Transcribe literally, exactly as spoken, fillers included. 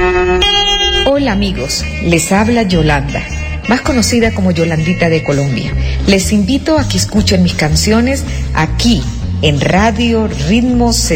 Hola amigos, les habla Yolanda, más conocida como Yolandita de Colombia. Les invito a que escuchen mis canciones aquí en Radio Ritmo